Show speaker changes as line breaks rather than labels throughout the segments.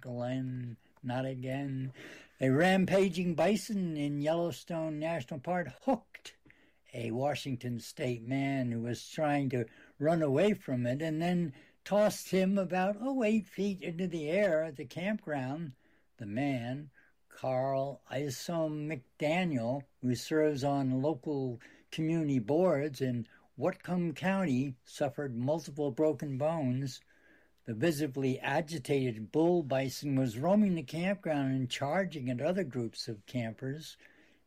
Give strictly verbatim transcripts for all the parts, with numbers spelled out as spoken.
Glenn. Not again. A rampaging bison in Yellowstone National Park hooked a Washington state man who was trying to run away from it and then tossed him about, oh, eight feet into the air at the campground. The man, Carl Isom McDaniel, who serves on local community boards in Whatcom County, suffered multiple broken bones. The visibly agitated bull bison was roaming the campground and charging at other groups of campers.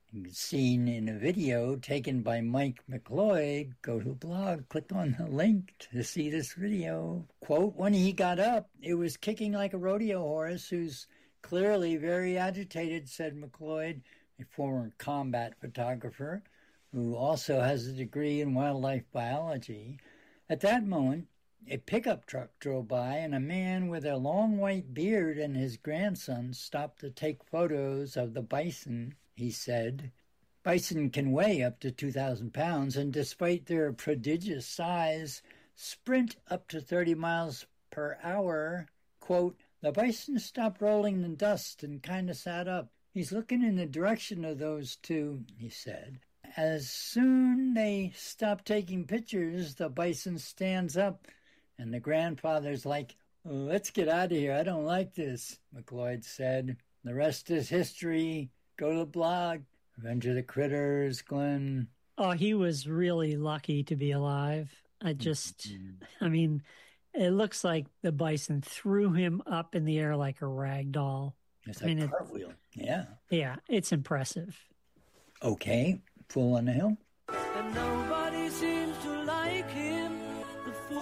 Seen in a video taken by Mike McLeod. Go to the blog, click on the link to see this video. Quote, when he got up, it was kicking like a rodeo horse who's clearly very agitated, said McLeod, a former combat photographer who also has a degree in wildlife biology. At that moment, a pickup truck drove by, and a man with a long white beard and his grandson stopped to take photos of the bison, he said. Bison can weigh up to two thousand pounds, and despite their prodigious size, sprint up to thirty miles per hour. Quote, the bison stopped rolling in dust and kind of sat up. He's looking in the direction of those two, he said. As soon they stop taking pictures, the bison stands up, and the grandfather's like, oh, let's get out of here. I don't like this, McLeod said. The rest is history. Go to the blog. Revenge of the Critters, Glenn.
Oh, he was really lucky to be alive. I just, mm-hmm. I mean, it looks like the bison threw him up in the air like a rag doll.
It's
I
like
mean,
a cartwheel. Yeah.
Yeah, it's impressive.
Okay, Fool on the Hill.
And nobody seems to like him, the fool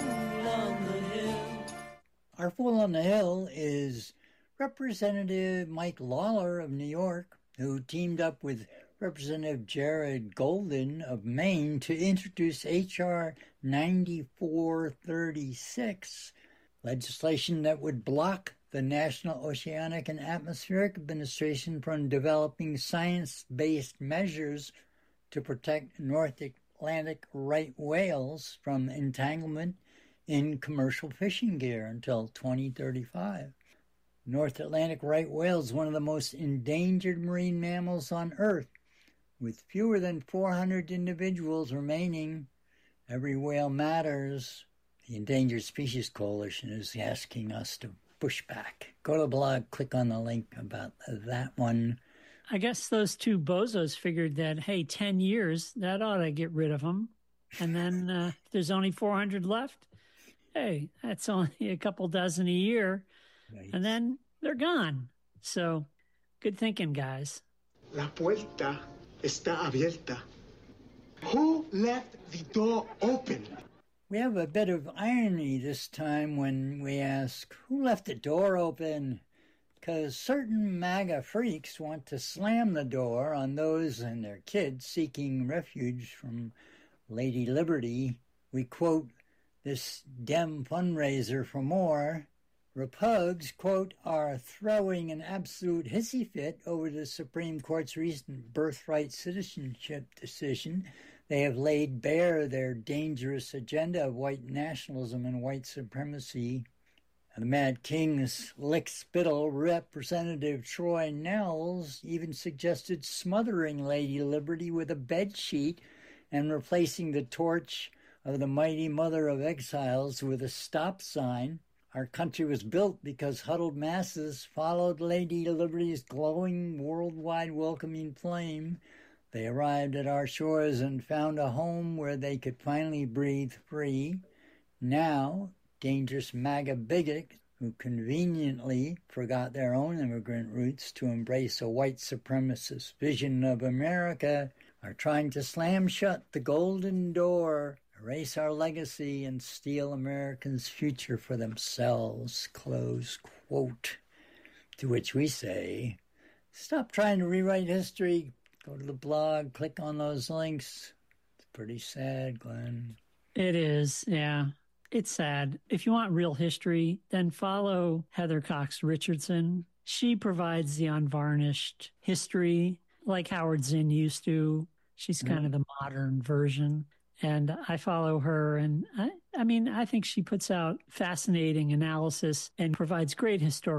on the hill.
Our Fool on the Hill is Representative Mike Lawler of New York, who teamed up with Representative Jared Golden of Maine to introduce H R ninety-four thirty-six, legislation that would block the National Oceanic and Atmospheric Administration from developing science-based measures to protect North Atlantic right whales from entanglement in commercial fishing gear until twenty thirty-five. North Atlantic right whale is one of the most endangered marine mammals on Earth, with fewer than four hundred individuals remaining. Every whale matters. The Endangered Species Coalition is asking us to push back. Go to the blog, click on the link about that one.
I guess those two bozos figured that, hey, ten years, that ought to get rid of them. And then uh, if there's only four hundred left, hey, that's only a couple dozen a year. Right. And then they're gone. So good thinking, guys.
La puerta está abierta. Who left the door open?
We have a bit of irony this time when we ask, who left the door open? Because certain MAGA freaks want to slam the door on those and their kids seeking refuge from Lady Liberty. We quote this Dem fundraiser for more. Repugs, quote, are throwing an absolute hissy fit over the Supreme Court's recent birthright citizenship decision. They have laid bare their dangerous agenda of white nationalism and white supremacy. The Mad King's lick-spittle Representative Troy Nehls even suggested smothering Lady Liberty with a bedsheet and replacing the torch of the mighty mother of exiles with a stop sign. Our country was built because huddled masses followed Lady Liberty's glowing, worldwide welcoming flame. They arrived at our shores and found a home where they could finally breathe free. Now, dangerous MAGA bigots who conveniently forgot their own immigrant roots to embrace a white supremacist vision of America are trying to slam shut the golden door, erase our legacy, and steal Americans' future for themselves, close quote. To which we say, stop trying to rewrite history. Go to the blog, click on those links. It's pretty sad, Glenn.
It is, yeah. It's sad. If you want real history, then follow Heather Cox Richardson. She provides the unvarnished history like Howard Zinn used to. She's kind mm. of the modern version. And I follow her, and I, I mean, I think she puts out fascinating analysis and provides great historical